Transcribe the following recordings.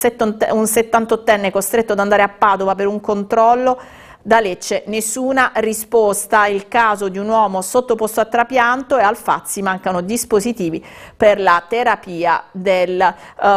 un 78enne costretto ad andare a Padova per un controllo. Da Lecce nessuna risposta, il caso di un uomo sottoposto a trapianto, e al Fazzi mancano dispositivi per la terapia del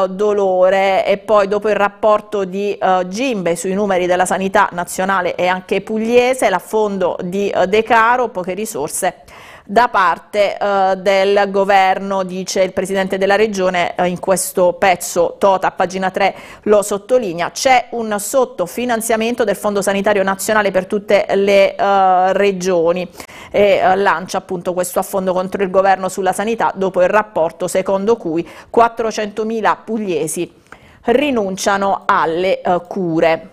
dolore. E poi, dopo il rapporto di Gimbe sui numeri della sanità nazionale e anche pugliese, l'affondo di Decaro, poche risorse da parte del governo, dice il presidente della regione. In questo pezzo Tota, a pagina 3, lo sottolinea. C'è un sottofinanziamento del Fondo Sanitario Nazionale per tutte le regioni, e lancia appunto questo affondo contro il governo sulla sanità, dopo il rapporto secondo cui 400.000 pugliesi rinunciano alle cure.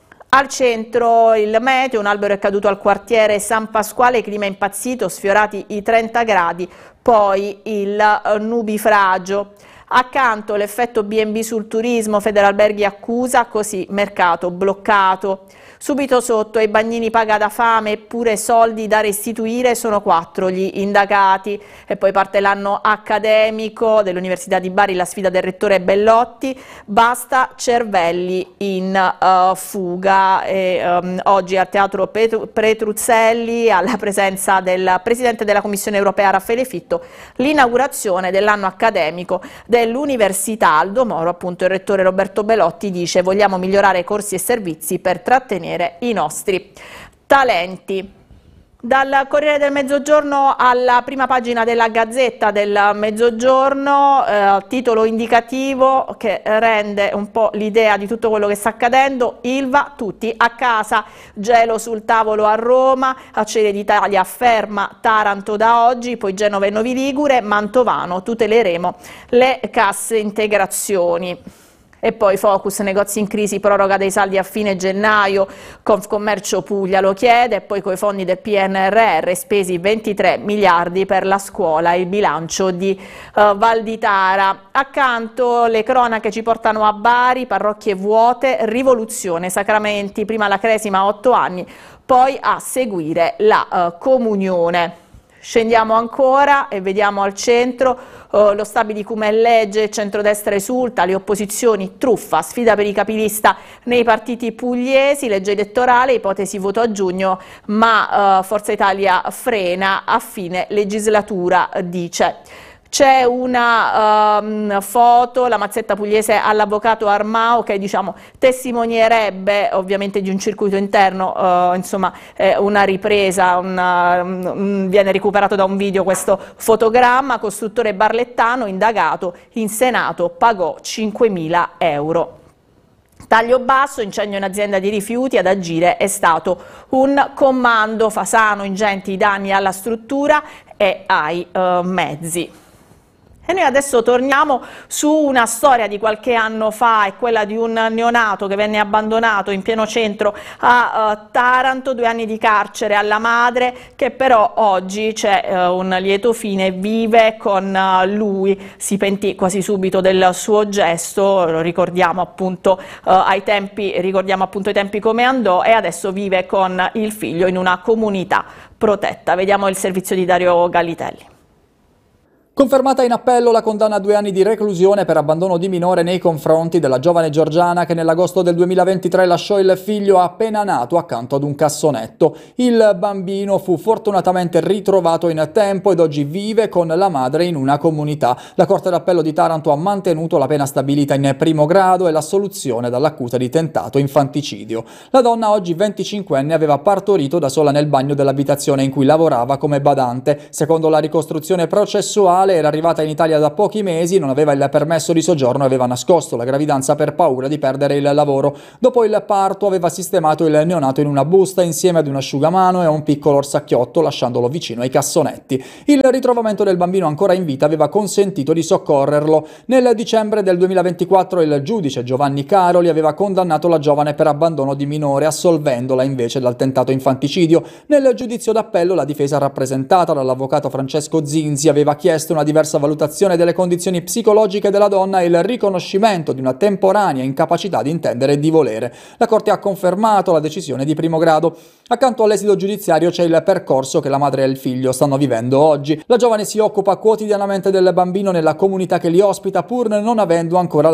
Al centro il meteo, un albero è caduto al quartiere San Pasquale, clima impazzito, sfiorati i 30 gradi, poi il nubifragio. Accanto l'effetto B&B sul turismo, Federalberghi accusa, così mercato bloccato. Subito sotto, i Bagnini paga da fame eppure soldi da restituire, sono 4 gli indagati. E poi parte l'anno accademico dell'Università di Bari, la sfida del rettore Bellotti, basta cervelli in fuga. Oggi al Teatro Petruzzelli, alla presenza del Presidente della Commissione Europea Raffaele Fitto, l'inaugurazione dell'anno accademico dell'Università Aldo Moro. Appunto il rettore Roberto Bellotti dice: vogliamo migliorare corsi e servizi per trattenere i nostri talenti. Dal Corriere del Mezzogiorno alla prima pagina della Gazzetta del Mezzogiorno, titolo indicativo che rende un po' l'idea di tutto quello che sta accadendo. Ilva, tutti a casa, gelo sul tavolo a Roma, Acciaierie d'Italia ferma Taranto da oggi, poi Genova e Novi Ligure, Mantovano, tuteleremo le casse integrazioni. E poi Focus, negozi in crisi, proroga dei saldi a fine gennaio, Confcommercio Puglia lo chiede. E poi coi fondi del PNRR spesi 23 miliardi per la scuola, il bilancio di Valditara. Accanto le cronache ci portano a Bari, parrocchie vuote, rivoluzione, sacramenti, prima la cresima a 8 anni, poi a seguire la comunione. Scendiamo ancora e vediamo al centro lo Stabili Cumè legge, centrodestra esulta, le opposizioni truffa, sfida per i capilista nei partiti pugliesi, legge elettorale, ipotesi voto a giugno, ma Forza Italia frena a fine legislatura, dice. C'è una foto, la Mazzetta pugliese all'avvocato Armao, che testimonierebbe ovviamente di un circuito interno, insomma una ripresa, viene recuperato da un video questo fotogramma. Costruttore barlettano indagato in Senato, pagò 5.000 euro. Taglio basso, incendio in azienda di rifiuti, ad agire è stato un comando Fasano, ingenti i danni alla struttura e ai mezzi. E noi adesso torniamo su una storia di qualche anno fa, è quella di un neonato che venne abbandonato in pieno centro a Taranto, 2 anni di carcere alla madre, che però oggi c'è un lieto fine, vive con lui, si pentì quasi subito del suo gesto, lo ricordiamo appunto ai tempi come andò, e adesso vive con il figlio in una comunità protetta. Vediamo il servizio di Dario Gallitelli. Confermata in appello la condanna a 2 anni di reclusione per abbandono di minore nei confronti della giovane georgiana che nell'agosto del 2023 lasciò il figlio appena nato accanto ad un cassonetto. Il bambino fu fortunatamente ritrovato in tempo ed oggi vive con la madre in una comunità. La Corte d'Appello di Taranto ha mantenuto la pena stabilita in primo grado e l'assoluzione dall'accusa di tentato infanticidio. La donna, oggi 25enne, aveva partorito da sola nel bagno dell'abitazione in cui lavorava come badante. Secondo la ricostruzione processuale, era arrivata in Italia da pochi mesi, non aveva il permesso di soggiorno e aveva nascosto la gravidanza per paura di perdere il lavoro. Dopo il parto aveva sistemato il neonato in una busta insieme ad un asciugamano e a un piccolo orsacchiotto, lasciandolo vicino ai cassonetti. Il ritrovamento del bambino ancora in vita aveva consentito di soccorrerlo. Nel dicembre del 2024 il giudice Giovanni Caroli aveva condannato la giovane per abbandono di minore, assolvendola invece dal tentato infanticidio. Nel giudizio d'appello la difesa, rappresentata dall'avvocato Francesco Zinzi, aveva chiesto una diversa valutazione delle condizioni psicologiche della donna e il riconoscimento di una temporanea incapacità di intendere e di volere. La Corte ha confermato la decisione di primo grado. Accanto all'esito giudiziario c'è il percorso che la madre e il figlio stanno vivendo oggi. La giovane si occupa quotidianamente del bambino nella comunità che li ospita, pur non avendo ancora